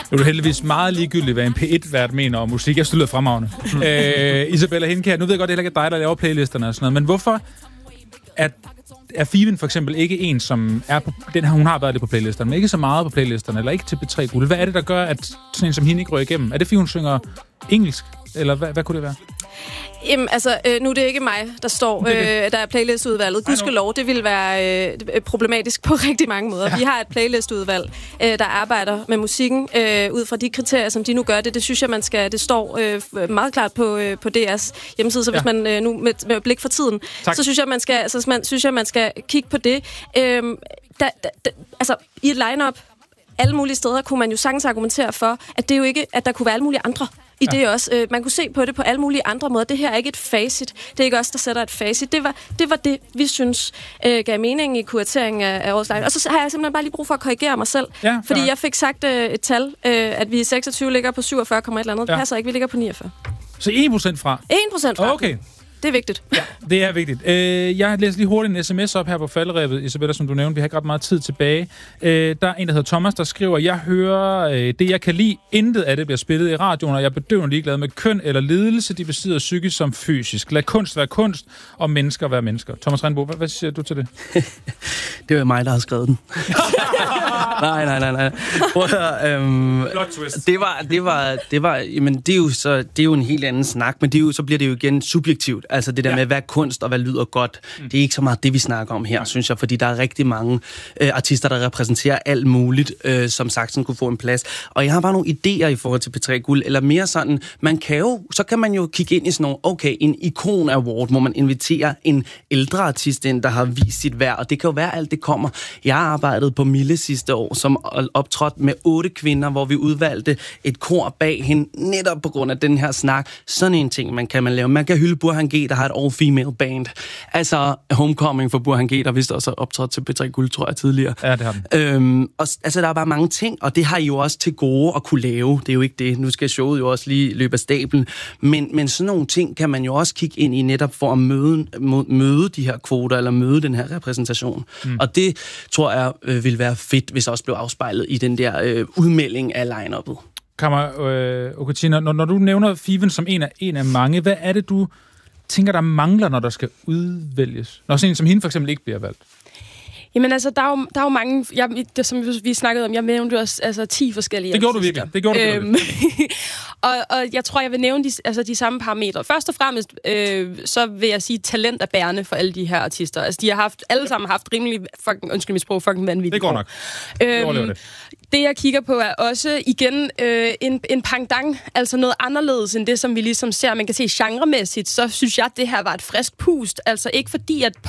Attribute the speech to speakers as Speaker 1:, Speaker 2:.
Speaker 1: Nu er det heldigvis meget ligegyldigt, hvad en P1-vært mener om musik. Jeg synes, det lyder fremragende. Isabella Hindkjær, nu ved jeg godt, det heller ikke er dig, der laver playlisterne og sådan noget, men hvorfor er Fiven for eksempel ikke en, som er på... hun har været det på playlisterne, men ikke så meget på playlisterne, eller ikke til P3 Guld. Hvad er det, der gør, at sådan en som hende ikke rører igennem? Er det, fordi hun synger engelsk? Eller hvad kunne det være?
Speaker 2: Jamen, altså, nu er det ikke mig, der står, der er playlistudvalget. Gudskelov, det ville være problematisk på rigtig mange måder. Ja. Vi har et playlistudvalg, der arbejder med musikken ud fra de kriterier, som de nu gør det. Det synes jeg, man skal... Det står meget klart på DR's hjemmeside, så hvis man nu med blik for tiden, så synes jeg, man skal kigge på det. Altså, i et line-up alle mulige steder kunne man jo sagtens argumentere for, at det jo ikke, at der kunne være alle mulige andre i det også. Man kunne se på det på alle mulige andre måder. Det her er ikke et facit. Det er ikke os, der sætter et facit. Det var det, vi synes gav mening i kurateringen af årets line. Og så har jeg simpelthen bare lige brug for at korrigere mig selv. Ja, fordi jeg fik sagt et tal, at vi i 26 ligger på 47, et eller andet. Det passer ikke, vi ligger på 49.
Speaker 1: Så 1% fra?
Speaker 2: 1% fra.
Speaker 1: Okay.
Speaker 2: Det er vigtigt.
Speaker 1: Ja, det er vigtigt. Jeg læser lige hurtigt en sms op her på falderebet, Isabella, som du nævnte. Vi har ikke ret meget tid tilbage. Der er en, der hedder Thomas, der skriver, jeg hører det, jeg kan lide. Intet af det bliver spillet i radioen, og jeg er bedøvende ligeglad med køn eller lidelse. De besidder psykisk som fysisk. Lad kunst være kunst, og mennesker være mennesker. Thomas Rindbo, hvad siger du til det?
Speaker 3: Det var mig, der har skrevet den. Nej. Prøv at høre, det var, jamen, det er jo en helt anden snak, men så bliver det jo igen subjektivt. Altså det der med, hvad kunst og hvad lyder godt, det er ikke så meget det, vi snakker om her, synes jeg, fordi der er rigtig mange artister, der repræsenterer alt muligt, som sagtens kunne få en plads. Og jeg har bare nogle idéer i forhold til P3 Guld, eller mere sådan, så kan man jo kigge ind i sådan nogle, en ikon award, hvor man inviterer en ældre artist ind, der har vist sit værd, og det kan jo være alt det kommer. Jeg har arbejdet på Mille sidste år, som optrådte med 8 kvinder, hvor vi udvalgte et kor bag hende, netop på grund af den her snak. Sådan en ting, man kan lave. Man kan hylde Burhan G, der har et all-female band. Altså, Homecoming for Burhan G, der vist også optrådt til P3 Guld, tror jeg, tidligere.
Speaker 1: Ja, det har den.
Speaker 3: Altså, der er bare mange ting, og det har I jo også til gode at kunne lave. Det er jo ikke det. Nu skal showet jo også lige løbe af stablen. Men sådan nogle ting kan man jo også kigge ind i netop for at møde de her kvoter, eller møde den her repræsentation. Og det, tror jeg, vil være fedt, hvis også blev afspejlet i den der udmelding af line-uppet.
Speaker 1: Kammer Okutina, når du nævner Fiven som en af mange, hvad er det, du tænker, der mangler, når der skal udvælges? Når sådan en som hende for eksempel ikke bliver valgt?
Speaker 4: Jamen altså, der er jo mange... det, som vi snakkede om, jeg nævnte jo også 10 forskellige...
Speaker 1: Det gjorde du virkelig. Det gjorde du virkelig.
Speaker 4: og jeg tror, jeg vil nævne de samme parametre. Først og fremmest, så vil jeg sige, talent er bærende for alle de her artister. Altså, de har alle sammen haft rimelig... undskyld mit sprog, fucking vanvittigt.
Speaker 1: Det går nok. Det overlever det.
Speaker 4: Det, jeg kigger på, er også igen en pangdang, altså noget anderledes end det, som vi ligesom ser. Man kan se genremæssigt, så synes jeg, at det her var et frisk pust. Altså ikke fordi, at